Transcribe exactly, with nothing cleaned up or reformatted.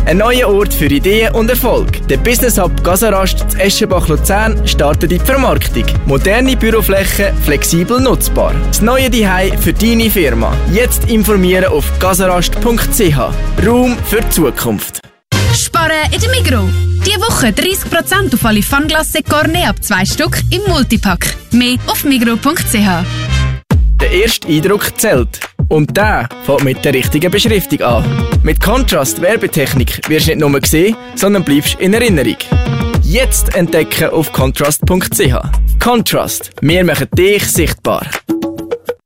Ein neuer Ort für Ideen und Erfolg. Der Business Hub Gasarast zu Eschenbach-Luzern startet in die Vermarktung. Moderne Büroflächen, flexibel nutzbar. Das neue Zuhause für deine Firma. Jetzt informieren auf gasarast punkt c h. Raum für die Zukunft. Sparen in der Migros. Diese Woche dreißig Prozent auf alle Fanglasse Cornet ab zwei Stück im Multipack. Mehr auf migros punkt c h. Der erste Eindruck zählt. Und der fängt mit der richtigen Beschriftung an. Mit Contrast Werbetechnik wirst du nicht nur gesehen, sondern bleibst in Erinnerung. Jetzt entdecken auf contrast punkt c h. Contrast. Wir machen dich sichtbar.